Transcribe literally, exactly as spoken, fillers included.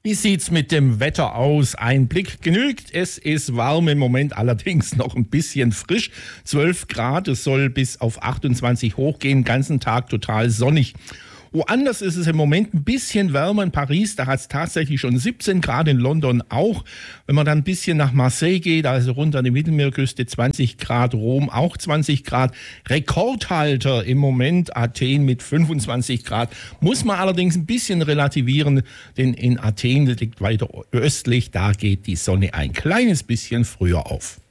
Wie sieht's mit dem Wetter aus? Ein Blick genügt. Es ist warm im Moment, allerdings noch ein bisschen frisch. zwölf Grad, es soll bis auf achtundzwanzig hochgehen, den ganzen Tag total sonnig. Woanders ist es im Moment ein bisschen wärmer. In Paris, da hat es tatsächlich schon siebzehn Grad, in London auch. Wenn man dann ein bisschen nach Marseille geht, also runter an die Mittelmeerküste, zwanzig Grad, Rom auch zwanzig Grad. Rekordhalter im Moment Athen mit fünfundzwanzig Grad. Muss man allerdings ein bisschen relativieren, denn in Athen, das liegt weiter östlich, da geht die Sonne ein kleines bisschen früher auf.